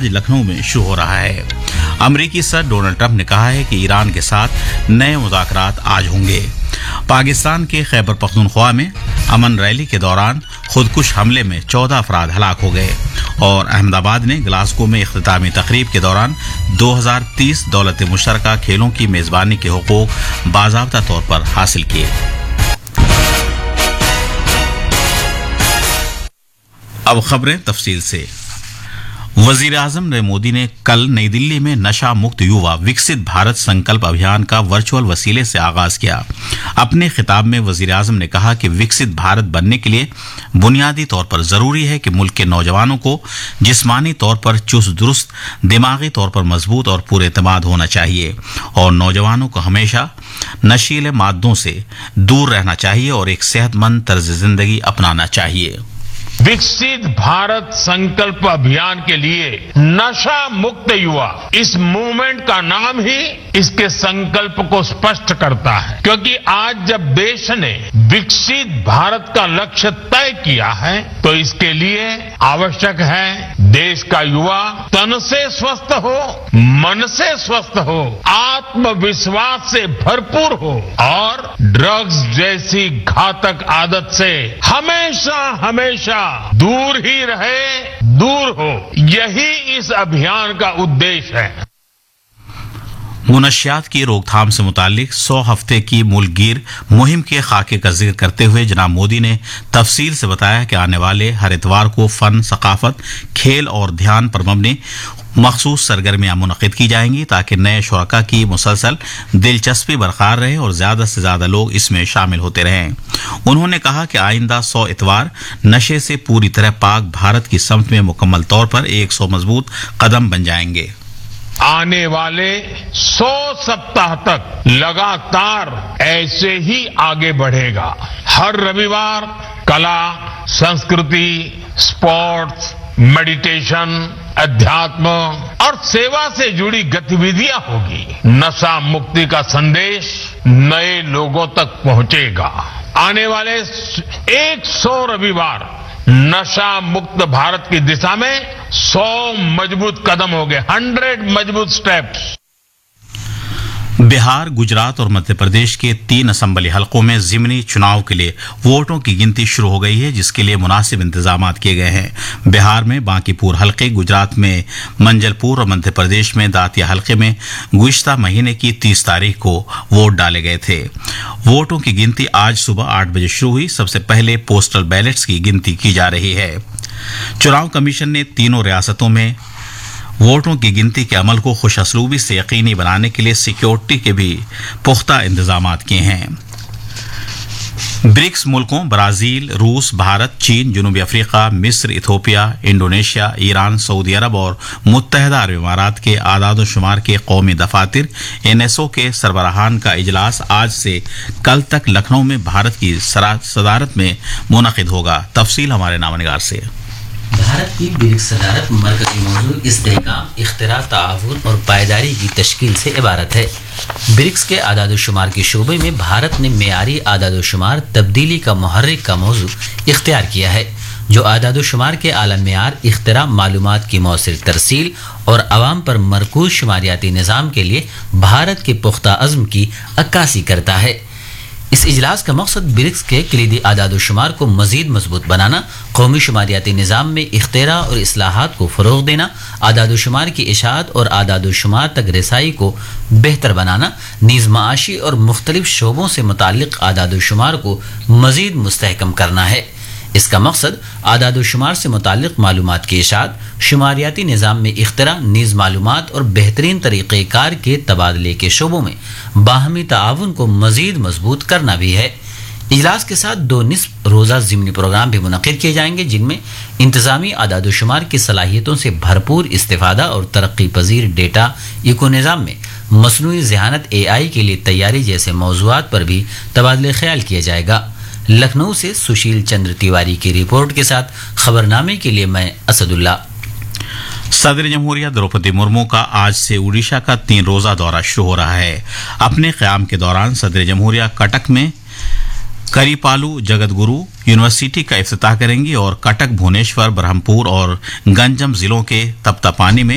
लखनऊ में शुरू हो रहा है। अमेरिकी सदर डोनाल्ड ट्रंप ने कहा है कि ईरान के साथ नए मुज़ाकरात आज होंगे। पाकिस्तान के खैबर पख्तूनख्वा में अमन रैली के दौरान खुदकुश हमले में 14 अफराद हलाक हो गए और अहमदाबाद ने ग्लासगो में इख्तितामी तकरीब के दौरान 2030 दौलत मुश्तरका खेलों की मेजबानी के हुकूक बाज़ाब्ता तौर पर हासिल किए। अब खबरें तफसील से। वजीर आजम नरेंद्र मोदी ने कल नई दिल्ली में नशा मुक्त युवा विकसित भारत संकल्प अभियान का वर्चुअल वसीले से आगाज किया। अपने खिताब में वजीर आजम ने कहा कि विकसित भारत बनने के लिए बुनियादी तौर पर जरूरी है कि मुल्क के नौजवानों को जिस्मानी तौर पर चुस्त दुरुस्त, दिमागी तौर पर मजबूत और पूरे एतमाद होना चाहिए और नौजवानों को हमेशा नशीले मादों से दूर रहना चाहिए और एक सेहतमंद तर्ज जिंदगी अपनाना चाहिए। विकसित भारत संकल्प अभियान के लिए नशा मुक्त युवा, इस मूवमेंट का नाम ही इसके संकल्प को स्पष्ट करता है, क्योंकि आज जब देश ने विकसित भारत का लक्ष्य तय किया है तो इसके लिए आवश्यक है देश का युवा तन से स्वस्थ हो, मन से स्वस्थ हो, आत्मविश्वास से भरपूर हो और ड्रग्स जैसी घातक आदत से हमेशा हमेशा दूर ही रहे, दूर हो। यही इस अभियान का उद्देश्य है। मुनशियात की रोकथाम से मुतालिक 100 हफ्ते की मुल्कगीर मुहिम के खाके का जिक्र करते हुए जनाब मोदी ने तफसील से बताया कि आने वाले हर इतवार को फन, सकाफत, खेल और ध्यान पर मबनी मखसूस सरगर्मियां मुनक़िद की जाएंगी ताकि नए शुरका की मुसलसल दिलचस्पी बरकरार रहे और ज्यादा से ज्यादा लोग इसमें शामिल होते रहें। उन्होंने कहा कि आइंदा 100 इतवार नशे से पूरी तरह पाक भारत की समत में मुकम्मल तौर पर 100 मजबूत कदम बन जाएंगे। आने वाले 100 सप्ताह तक लगातार ऐसे ही आगे बढ़ेगा। हर रविवार कला, संस्कृति, स्पोर्ट्स, मेडिटेशन, अध्यात्म और सेवा से जुड़ी गतिविधियां होगी। नशा मुक्ति का संदेश नए लोगों तक पहुंचेगा। आने वाले 100 रविवार नशा मुक्त भारत की दिशा में 100 मजबूत कदम हो गए, 100 मजबूत स्टेप्स। बिहार, गुजरात और मध्य प्रदेश के 3 असम्बली हलकों में ज़िमनी चुनाव के लिए वोटों की गिनती शुरू हो गई है, जिसके लिए मुनासिब इंतजाम किए गए हैं। बिहार में बांकीपुर हलके, गुजरात में मंजलपुर और मध्य प्रदेश में दातिया हलके में गुज़िश्ता महीने की 30 तारीख को वोट डाले गए थे। वोटों की गिनती आज सुबह 8 बजे शुरू हुई। सबसे पहले पोस्टल बैलेट्स की गिनती की जा रही है। चुनाव कमीशन ने तीनों रियासतों में वोटों की गिनती के अमल को खुश असलूबी से यकीनी बनाने के लिए सिक्योरिटी के भी पुख्ता इंतजाम किए हैं। ब्रिक्स मुल्कों ब्राजील, रूस, भारत, चीन, जनूबी अफ्रीका, मिस्र, इथोपिया, इंडोनेशिया, ईरान, सऊदी अरब और मुत्तहदा अरब इमारात के आदाद-ओ-शुमार के कौमी दफातर NSO के सरबराहान का इजलास आज से कल तक लखनऊ में भारत की सदारत में मुनक़िद होगा। तफसील हमारे नामनिगार से। भारत की ब्रिक्स सदारत मरकजी मौजूद इस्तेहकाम, इख्तिरा, ताआवुन और पायदारी की तश्कील से इबारत है। ब्रिक्स के आदाद-ओ-शुमार के शोबे में भारत ने मेयारी आदाद-ओ-शुमार तब्दीली का मुहर्रिक का मौजू इख्तियार किया है, जो आदाद-ओ-शुमार के आला मेयार, इख्तिरा, मालूमात की मौसर तरसील और अवाम पर मरकूज शुमारियाती निज़ाम के लिए भारत के पुख्ता अज़्म की अक्कासी करता है। इस इजलास का मकसद ब्रिक्स के कलीदी आदाद-ओ-शुमार को मज़ीद मजबूत बनाना, कौमी शुमारियाती निज़ाम में इख्तिरा और इस्लाहात को फ़रोग़ देना, आदाद-ओ-शुमार की इशाअत और आदाद-ओ-शुमार तक रसाई को बेहतर बनाना, नीज़ माशी और मुख्तलिफ शोबों से मुताल्लिक़ आदाद-ओ-शुमार को मज़ीद मुस्तहकम करना है। इसका मकसद आदाद-ओ-शुमार से मुताल्लिक़ मालूमात की इशाअत, शुमारियाती निज़ाम में इख्तिरा, नीज़ मालूमात और बेहतरीन तरीक़ेकार के तबादले के शोबों में बाहमी ताआवुन को मज़ीद मजबूत करना भी है। इजलास के साथ 2 निस्फ रोज़ा ज़िमनी प्रोग्राम भी मुनक़िद किए जाएंगे, जिनमें इंतज़ामी आदाद-ओ-शुमार की सलाहियतों से भरपूर इस्तिफ़ादा और तरक्की पज़ीर डेटा इको निज़ाम में मसनूई ज़हानत AI के लिए तैयारी जैसे मौज़ूआत पर भी तबादले ख्याल किया जाएगा। लखनऊ से सुशील चंद्र तिवारी की रिपोर्ट के साथ खबरनामे के लिए मैं असदुल्ला। सदर जमहूरिया द्रौपदी मुर्मू का आज से उड़ीसा का 3 रोज़ा दौरा शुरू हो रहा है। अपने क़याम के दौरान सदर जमहूरिया कटक में करीपालू जगत गुरु यूनिवर्सिटी का इफ्तिताह करेंगी और कटक, भुवनेश्वर, ब्रह्मपुर और गंजम जिलों के तप्तापानी में